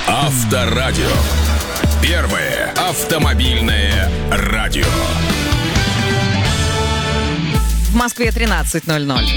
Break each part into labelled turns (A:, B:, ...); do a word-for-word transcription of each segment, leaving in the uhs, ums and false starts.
A: Авторадио. Первое автомобильное радио.
B: В Москве тринадцать ноль ноль.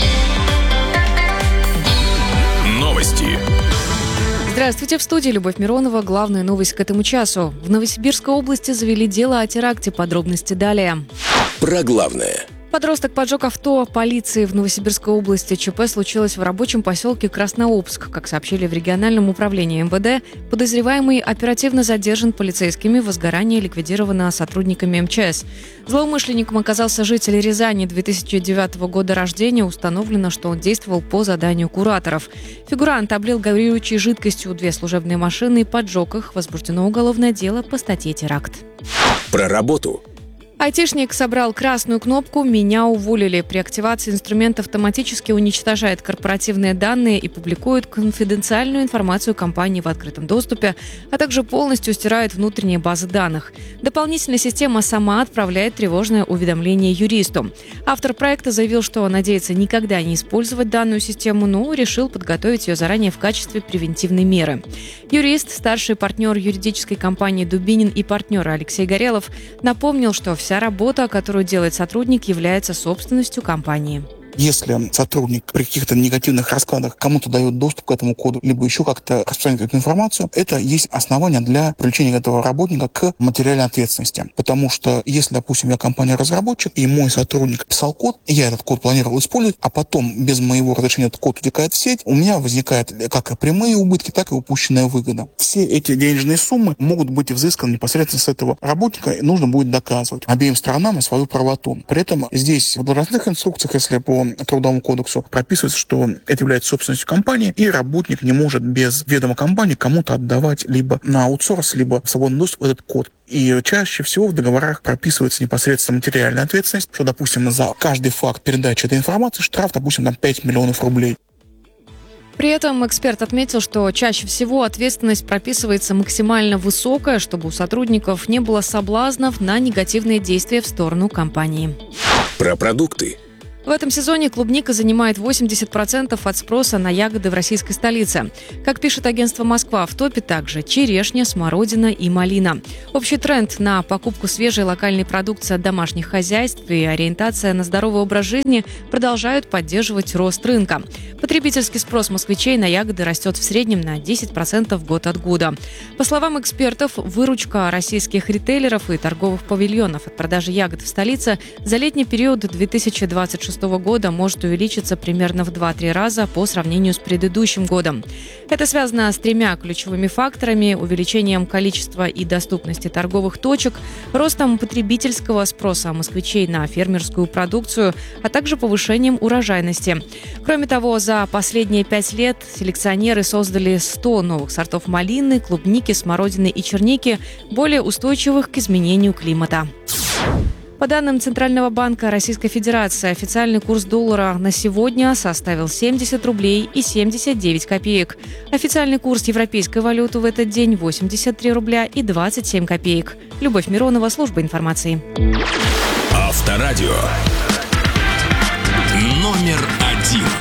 A: Новости.
C: Здравствуйте, в студии Любовь Миронова. Главная новость к этому часу. В Новосибирской области завели дело о теракте. Подробности далее.
A: Про главное.
C: Подросток поджег авто полиции в Новосибирской области. ЧП случилось в рабочем поселке Краснообск. Как сообщили в региональном управлении МВД, подозреваемый оперативно задержан полицейскими, возгорание ликвидировано сотрудниками МЧС. Злоумышленником оказался житель Рязани две тысячи девятого года рождения. Установлено, что он действовал по заданию кураторов. Фигурант облил горючей жидкостью две служебные машины и поджег их. Возбуждено уголовное дело по статье «Теракт».
A: Про работу.
C: Айтишник собрал красную кнопку «Меня уволили». При активации инструмент автоматически уничтожает корпоративные данные и публикует конфиденциальную информацию компании в открытом доступе, а также полностью стирает внутренние базы данных. Дополнительно система сама отправляет тревожное уведомление юристу. Автор проекта заявил, что надеется никогда не использовать данную систему, но решил подготовить ее заранее в качестве превентивной меры. Юрист, старший партнер юридической компании «Дубинин» и партнер Алексей Горелов напомнил, что все Вся работа, которую делает сотрудник, является собственностью компании.
D: Если сотрудник при каких-то негативных раскладах кому-то дает доступ к этому коду, либо еще как-то распространяет эту информацию, это есть основание для привлечения этого работника к материальной ответственности. Потому что если, допустим, я компания-разработчик, и мой сотрудник писал код, и я этот код планировал использовать, а потом без моего разрешения этот код утекает в сеть, у меня возникают как и прямые убытки, так и упущенная выгода. Все эти денежные суммы могут быть взысканы непосредственно с этого работника, и нужно будет доказывать обеим сторонам свою правоту. При этом здесь в должностных инструкциях, если по Трудовому кодексу прописывается, что это является собственностью компании, и работник не может без ведома компании кому-то отдавать либо на аутсорс, либо в свободный доступ этот код. И чаще всего в договорах прописывается непосредственно материальная ответственность, что, допустим, за каждый факт передачи этой информации штраф, допустим, на пять миллионов рублей.
C: При этом эксперт отметил, что чаще всего ответственность прописывается максимально высокая, чтобы у сотрудников не было соблазнов на негативные действия в сторону компании.
A: Про продукты.
C: В этом сезоне клубника занимает восемьдесят процентов от спроса на ягоды в российской столице. Как пишет агентство «Москва», в топе также черешня, смородина и малина. Общий тренд на покупку свежей локальной продукции от домашних хозяйств и ориентация на здоровый образ жизни продолжают поддерживать рост рынка. Потребительский спрос москвичей на ягоды растет в среднем на десять процентов год от года. По словам экспертов, выручка российских ритейлеров и торговых павильонов от продажи ягод в столице за летний период две тысячи двадцать шестого года может увеличиться примерно в два-три раза по сравнению с предыдущим годом. Это связано с тремя ключевыми факторами: увеличением количества и доступности торговых точек, ростом потребительского спроса москвичей на фермерскую продукцию, а также повышением урожайности. Кроме того, за последние пять лет селекционеры создали сто новых сортов малины, клубники, смородины и черники, более устойчивых к изменению климата. По данным Центрального банка Российской Федерации, официальный курс доллара на сегодня составил семьдесят рублей и семьдесят девять копеек. Официальный курс европейской валюты в этот день восемьдесят три рубля и двадцать семь копеек. Любовь Миронова, служба информации.
A: Авторадио. Номер один.